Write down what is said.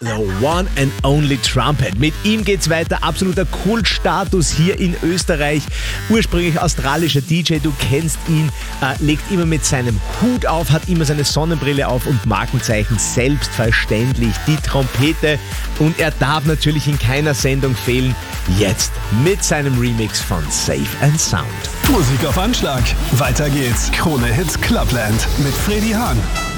The One and Only Trumpet. Mit ihm geht's weiter. Absoluter Kultstatus hier in Österreich. Ursprünglich australischer DJ, du kennst ihn, legt immer mit seinem Hut auf, hat immer seine Sonnenbrille auf und Markenzeichen selbstverständlich die Trompete. Und er darf natürlich in keiner Sendung fehlen. Jetzt mit seinem Remix von Safe and Sound. Musik auf Anschlag. Weiter geht's. Krone Hits Clubland mit Freddy Hahn.